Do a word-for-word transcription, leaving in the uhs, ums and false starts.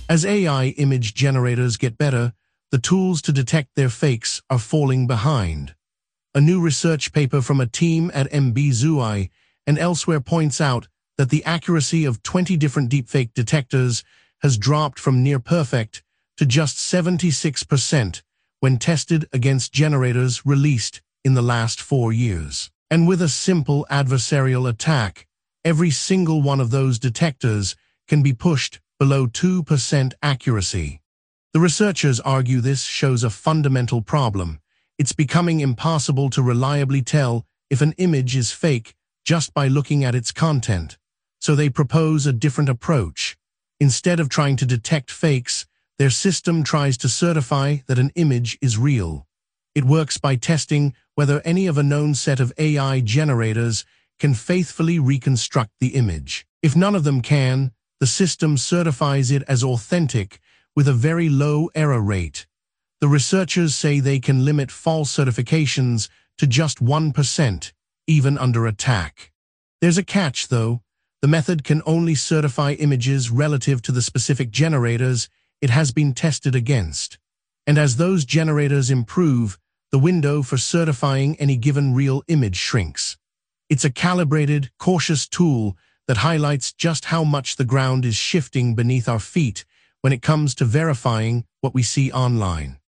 As A I image generators get better, the tools to detect their fakes are falling behind. A new research paper from a team at M B Z U I and elsewhere points out that the accuracy of twenty different deepfake detectors has dropped from near perfect to just seventy-six percent when tested against generators released in the last four years. And with a simple adversarial attack, every single one of those detectors can be pushed below two percent accuracy. The researchers argue this shows a fundamental problem. It's becoming impossible to reliably tell if an image is fake just by looking at its content. So they propose a different approach. Instead of trying to detect fakes, their system tries to certify that an image is real. It works by testing whether any of a known set of A I generators can faithfully reconstruct the image. If none of them can, the system certifies it as authentic with a very low error rate. The researchers say they can limit false certifications to just one percent, even under attack. There's a catch, though. The method can only certify images relative to the specific generators it has been tested against. And as those generators improve, the window for certifying any given real image shrinks. It's a calibrated, cautious tool that highlights just how much the ground is shifting beneath our feet when it comes to verifying what we see online.